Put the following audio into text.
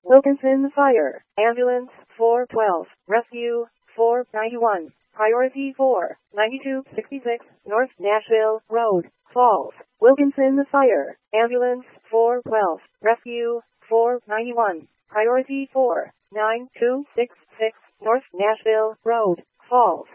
Wilkinson Fire, Ambulance 412, Rescue 491, Priority 49266, North Nashville Road, Falls. Wilkinson Fire, Ambulance 412, Rescue 491, Priority 49266, North Nashville Road, Falls.